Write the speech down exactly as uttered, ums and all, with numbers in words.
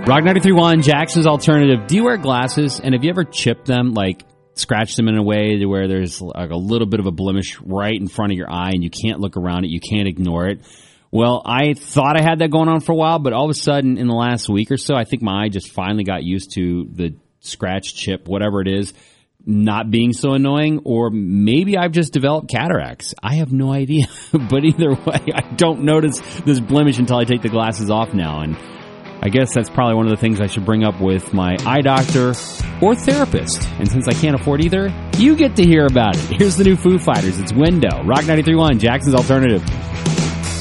Rock ninety-three point one, Jackson's Alternative. Do you wear glasses? And have you ever chipped them, like scratched them in a way to where there's like a little bit of a blemish right in front of your eye and you can't look around it, you can't ignore it? Well, I thought I had that going on for a while, but all of a sudden in the last week or so, I think my eye just finally got used to the scratch, chip, whatever it is, not being so annoying, or maybe I've just developed cataracts. I have no idea. But either way, I don't notice this blemish until I take the glasses off now. And I guess that's probably one of the things I should bring up with my eye doctor or therapist. And since I can't afford either, you get to hear about it. Here's the new Foo Fighters. It's Window. Rock ninety-three point one, Jackson's Alternative.